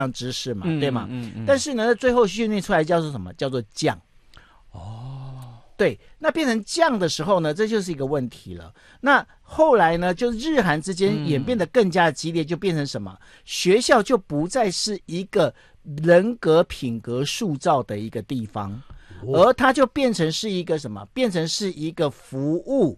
知识嘛，对吗？但是呢，最后训练出来叫做什么？叫做将。对，那变成将的时候呢，这就是一个问题了。那后来呢，就是日韩之间演变得更加激烈，就变成什么？学校就不再是一个人格品格塑造的一个地方，而它就变成是一个什么？变成是一个服务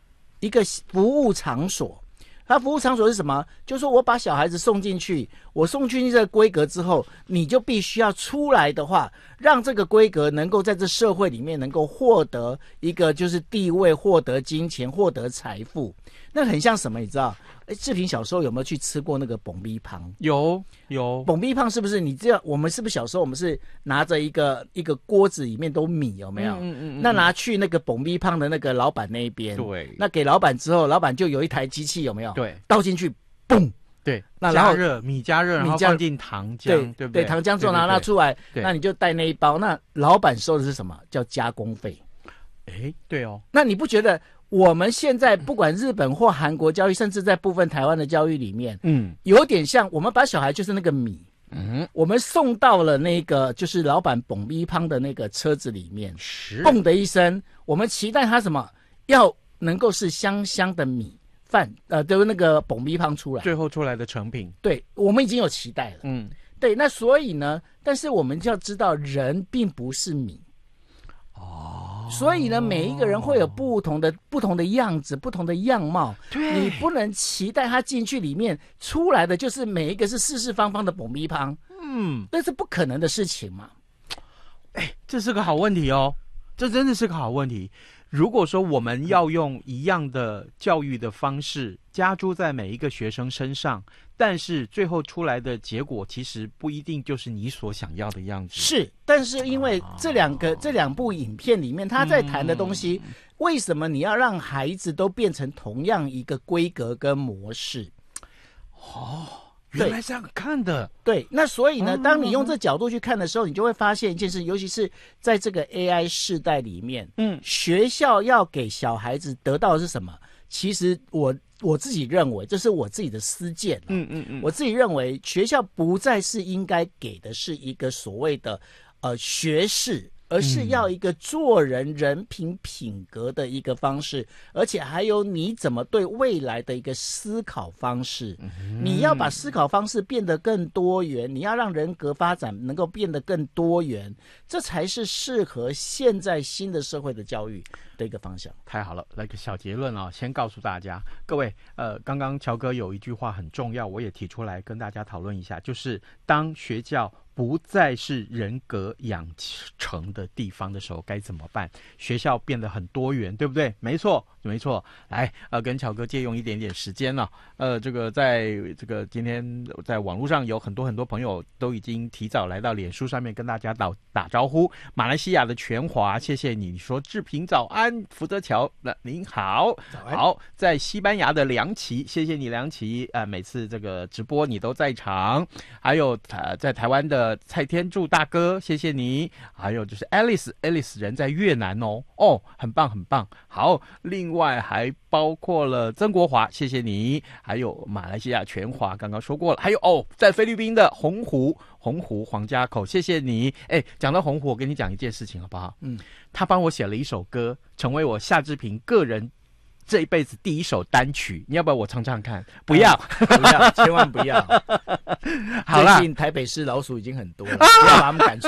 场所。它服务场所是什么？就是说我把小孩子送进去，我送进去这个规格之后，你就必须要出来的话，让这个规格能够在这社会里面能够获得一个就是地位，获得金钱，获得财富。那很像什么？你知道？志平小时候有没有去吃过那个蹦逼胖？ 有。 蹦逼胖是不是？你知道我们是不是小时候我们是拿着一个锅子里面都米，有没有？那拿去那个蹦逼胖的那个老板那一边， 对， 那给老板之后，老板就有一台机器，有没有？ 对， 倒进去，嘣， 对， 那然后米加热，然后放进糖浆，对不对？ 对，糖浆之后拿出来，那你就带那一包，那老板收的是什么？叫加工费。 对哦。 那你不觉得？我们现在不管日本或韩国教育，甚至在部分台湾的教育里面，有点像我们把小孩就是那个米，我们送到了那个就是老板蹦逼胖的那个车子里面，嘣的一声，我们期待他什么？要能够是香香的米饭，就是那个蹦逼胖出来， 最后出来的成品， 对，我们已经有期待了，对，那所以呢，但是我们就要知道，人并不是米。所以呢，每一个人会有不同的样子，不同的样貌。 对， 你不能期待他进去里面出来的就是每一个是四四方方的蹦逼胖，那是不可能的事情嘛。 这是个好问题哦，这真的是个好问题。如果说我们要用一样的教育的方式加诸在每一个学生身上，但是最后出来的结果其实不一定就是你所想要的样子。 是，但是因为这两部影片里面他在谈的东西，为什么你要让孩子都变成同样一个规格跟模式？ 原来这样看的。 对，那所以呢，当你用这角度去看的时候，你就会发现一件事，尤其是在这个 AI 世代里面，学校要给小孩子得到的是什么？其实我自己认为，这是我自己的私见，我自己认为学校不再是应该给的是一个所谓的学士，而是要一个做人人品品格的一个方式，而且还有你怎么对未来的一个思考方式。你要把思考方式变得更多元，你要让人格发展能够变得更多元，这才是适合现在新的社会的教育的一个方向。 太好了，来个小结论先告诉大家，各位，刚刚乔哥有一句话很重要，我也提出来跟大家讨论一下，就是当学校不再是人格养成的地方的时候该怎么办？学校变得很多元，对不对？没错。来，跟乔哥借用一点点时间了。这个在这个今天在网络上有很多朋友都已经提早来到脸书上面跟大家打招呼。马来西亚的全华，谢谢你说志平早安，福泽桥，您好， 早安。 好，在西班牙的梁琪，谢谢你梁琪，每次这个直播你都在场。还有在台湾的蔡天柱大哥，谢谢你。还有就是 Alice 人在越南很棒。好，另外还包括了曾国华，谢谢你。还有马来西亚全华刚刚说过了，还有在菲律宾的洪湖黄家口，谢谢你。讲到洪湖，我跟你讲一件事情好不好？他帮我写了一首歌，成为我夏志平个人这一辈子第一首单曲，你要不要我唱唱看？不要， 千万不要。 好啦， 最近台北市老鼠已经很多了，不要把他们赶出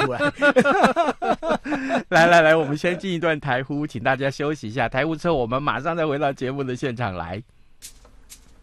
来。 来，我们先进一段台呼，请大家休息一下。台呼之后，我们马上再回到节目的现场来。